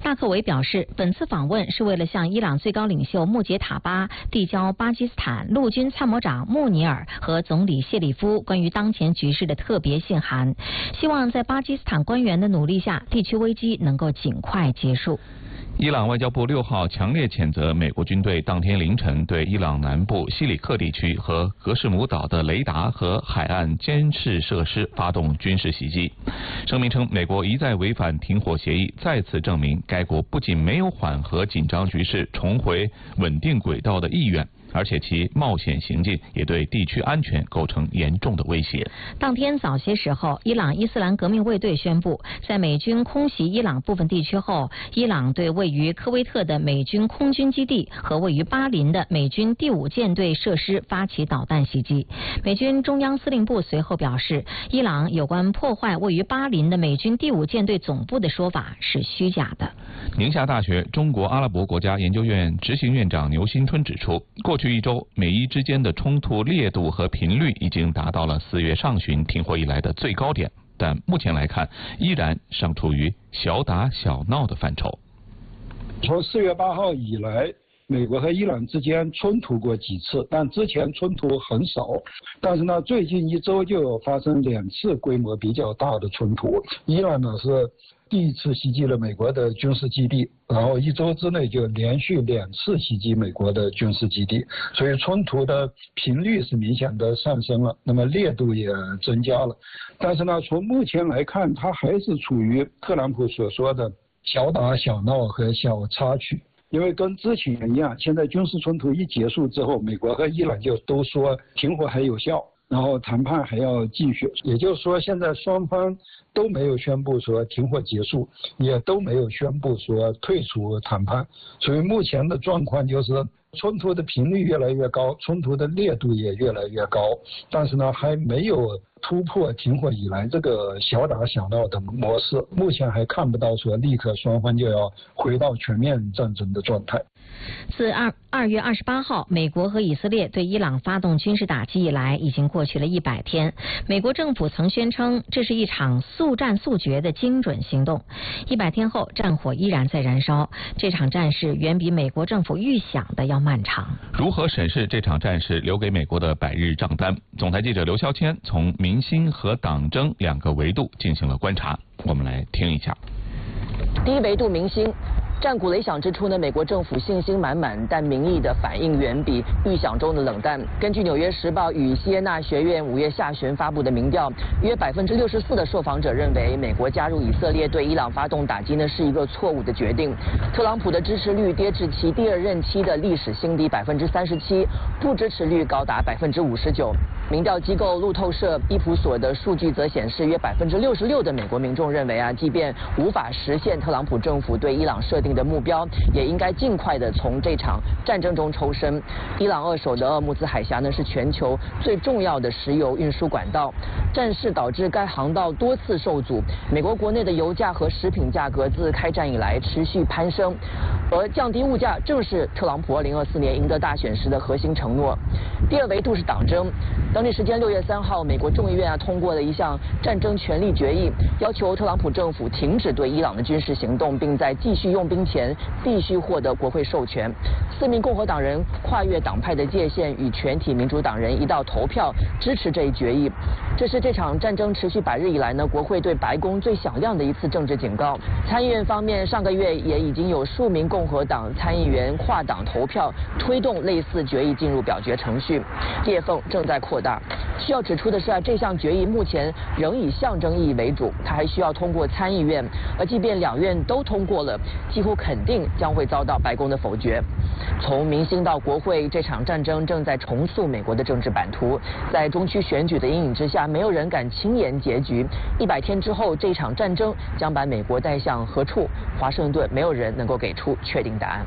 大克维表示，本次访问是为了向伊朗最高领袖穆杰塔巴递交巴基斯坦陆军参谋长穆尼尔和总理谢里夫关于当前局势的特别信函，希望在巴基斯坦官员的努力下，地区危机能够尽快结束。 伊朗外交部6号强烈谴责美国军队当天凌晨对伊朗南部西里克地区和格什姆岛的雷达和海岸监视设施发动军事袭击。声明称，美国一再违反停火协议，再次证明该国不仅没有缓和紧张局势、重回稳定轨道的意愿，而且其冒险行径也对地区安全构成严重的威胁。 当天早些时候，伊朗伊斯兰革命卫队宣布，在美军空袭伊朗部分地区后，伊朗对位于科威特的美军空军基地和位于巴林的美军第5舰队设施发起导弹袭击。美军中央司令部随后表示，伊朗有关破坏位于巴林的美军第5舰队总部的说法是虚假的。 宁夏大学中国阿拉伯国家研究院执行院长牛新春指出，过去1周，美伊之间的冲突烈度和频率已经达到了4月上旬停火以来的最高点，但目前来看，依然尚处于小打小闹的范畴。 从4月8号以来，美国和伊朗之间冲突过几次，但之前冲突很少。但是呢，最近1周就有发生2次规模比较大的冲突。伊朗呢是第1次袭击了美国的军事基地，然后1周之内就连续2次袭击美国的军事基地，所以冲突的频率是明显的上升了，那么烈度也增加了。但是呢，从目前来看，它还是处于特朗普所说的小打小闹和小插曲。因为跟之前一样，现在军事冲突一结束之后，美国和伊朗就都说停火还有效，然后谈判还要继续，也就是说现在双方都没有宣布说停火结束，也都没有宣布说退出谈判，所以目前的状况就是冲突的频率越来越高，冲突的烈度也越来越高，但是呢还没有突破停火以来这个小打小闹的模式，目前还看不到说立刻双方就要回到全面战争的状态。 自2月28号，美国和以色列对伊朗发动军事打击以来，已经过去了100天。美国政府曾宣称这是一场速战速决的精准行动。100天后，战火依然在燃烧。这场战事远比美国政府预想的要漫长。 如何审视这场战事留给美国的100日账单？总台记者刘霄谦从民心和党争2个维度进行了观察，我们来听一下。 第一维度，民心。战鼓擂响之初呢，美国政府信心满满，但民意的反应远比预想中的冷淡。根据《纽约时报》与西耶纳学院5月下旬发布的民调，约64%的受访者认为美国加入以色列对伊朗发动打击呢是一个错误的决定。特朗普的支持率跌至其第2任期的历史新低37%，不支持率高达59%。民调机构路透社伊普所的数据则显示，约66%的美国民众认为即便无法实现特朗普政府对伊朗设定的目标，也应该尽快的从这场战争中抽身。伊朗扼守的鄂木兹海峡呢是全球最重要的石油运输管道，战事导致该航道多次受阻。美国国内的油价和食品价格自开战以来持续攀升，而降低物价正是特朗普2024年赢得大选时的核心承诺。第2维度是党争。当地时间6月3号，美国众议院通过了一项战争权利决议，要求特朗普政府停止对伊朗的军事行动，并在继续用兵前必须获得国会授权。4名共和党人跨越党派的界限，与全体民主党人一道投票支持这一决议。这是这场战争持续100日以来呢，国会对白宫最响亮的一次政治警告。参议院方面，上个月也已经有数名共和党参议员跨党投票，推动类似决议进入表决程序，裂缝正在扩大。需要指出的是这项决议目前仍以象征意义为主，它还需要通过参议院，而即便2院都通过了，几乎肯定将会遭到白宫的否决。从民心到国会，这场战争正在重塑美国的政治版图。在中期选举的阴影之下，没有人敢轻言结局。100天之后，这场战争将把美国带向何处？华盛顿没有人能够给出确定答案。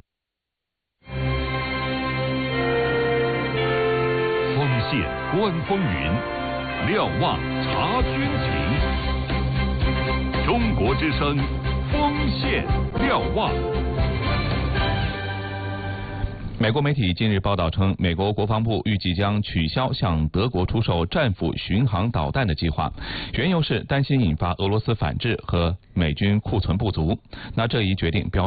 锋线观风云，瞭望察军情。中国之声，锋线瞭望。 美国媒体近日报道称，美国国防部预计将取消向德国出售战斧巡航导弹的计划，缘由是担心引发俄罗斯反制和美军库存不足。那这一决定标